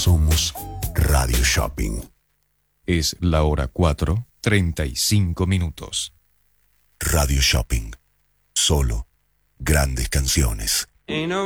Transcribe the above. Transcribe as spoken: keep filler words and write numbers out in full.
Somos Radio Shopping. Es la hora cuatro, treinta y cinco minutos. Radio Shopping. Solo grandes canciones. Ain't no